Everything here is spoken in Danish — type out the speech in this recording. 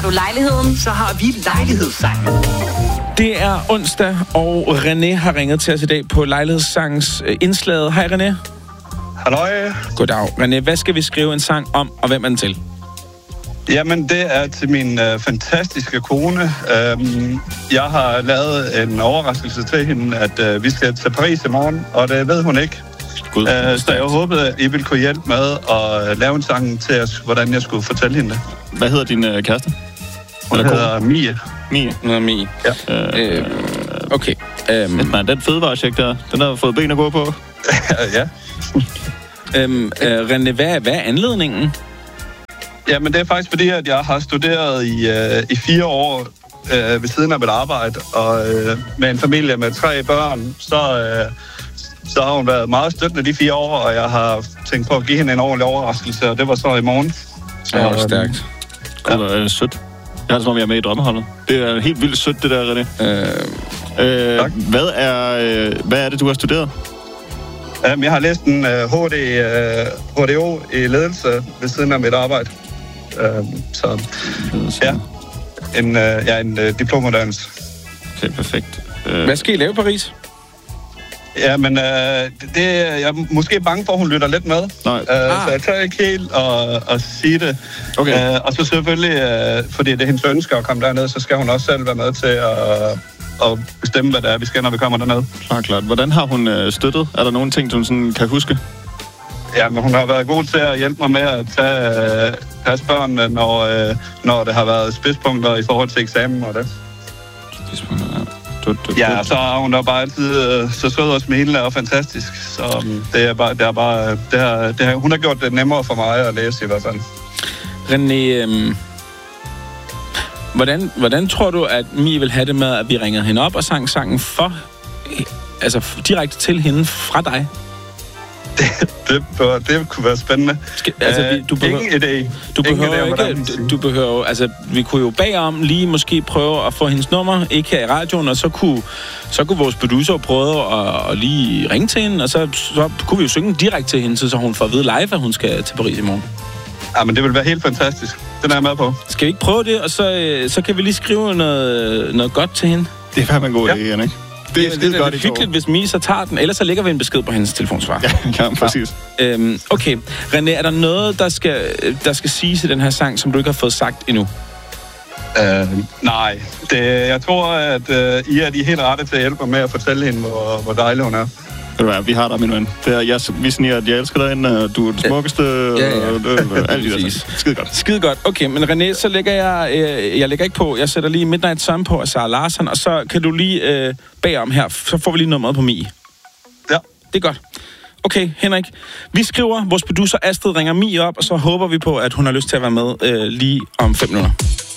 du lejligheden? Så har vi lejlighedssangen. Det er onsdag, og René har ringet til os i dag på lejlighedssangens indslaget. Hej René. Halløj. Goddag. René, hvad skal vi skrive en sang om, og hvem er den til? Jamen, det er til min fantastiske kone. Jeg har lavet en overraskelse til hende, at vi skal til Paris i morgen, og det ved hun ikke. Så jeg håbede, at I ville kunne hjælpe med at lave en sang til os, hvordan jeg skulle fortælle hende det. Hvad hedder din kæreste? Hun hedder Mie. Mie. Ja. Okay. Den fødevarecheck der, den har fået ben at gå på. Ja. René, hvad er anledningen? Jamen, det er faktisk fordi, at jeg har studeret i 4 år ved siden af mit arbejde, og med en familie med 3 børn, så har hun været meget støttende de 4 år, og jeg har tænkt på at give hende en ordentlig overraskelse, og det var så i morgen. Så det var stærkt. Det var sødt. Jeg har det som om, jeg er med i drømmeholdet. Det er helt vildt sødt, det der, René. Hvad er det, du har studeret? Jeg har læst en HDO i ledelse ved siden af mit arbejde. En diplomuddannelse. Okay, perfekt. Hvad skal I lave i Paris? Ja, men jeg er måske bange for, at hun lytter lidt med. Så jeg tør ikke helt at sige det. Okay. Og så selvfølgelig, fordi det er hendes ønske at komme derned, så skal hun også selv være med til at bestemme, hvad det er, vi skal, når vi kommer derned. Klart. Hvordan har hun støttet? Er der nogle ting, du sådan kan huske? Ja, men hun har været god til at hjælpe mig med at passe børnene, når det har været spidspunkter i forhold til eksamen og det. Spidspunkter, ja. Ja, så har hun da bare altid så sød og smilende og fantastisk. Så hun har gjort det nemmere for mig at læse i hvert fald. René, hvordan tror du, at Mie vil have det med, at vi ringede hende op og sang sangen direkte til hende fra dig? Det kunne være spændende. Vi kunne jo bagom lige måske prøve at få hendes nummer, ikke her i radioen, og så kunne vores producer prøve at lige ringe til hende, og så kunne vi jo synge direkte til hende, så hun får at vide live, at hun skal til Paris i morgen. Ja, men det vil være helt fantastisk. Den er jeg med på. Skal vi ikke prøve det, og så kan vi lige skrive noget godt til hende? Det er fandme en god idé, ikke? Det er skide godt hyggeligt, hvis Mie så tager den. Ellers så lægger vi en besked på hendes telefonsvar. Ja, præcis. Okay. René, er der noget, der skal siges i den her sang, som du ikke har fået sagt endnu? Nej. Jeg tror, at I er de helt rette til at hjælpe mig med at fortælle hende, hvor dejlig hun er. Vi har dig, min ven. Vi sniger, at jeg elsker dig ind, og du er den smukkeste. Skide godt. Okay, men René, så lægger jeg lægger ikke på. Jeg sætter lige Midnight Sun på af Sara Larsson, og så kan du lige bagom her, så får vi lige nummeret på Mie. Ja. Det er godt. Okay, Henrik. Vi skriver, vores producer Astrid ringer Mie op, og så håber vi på, at hun har lyst til at være med lige om 5 minutter.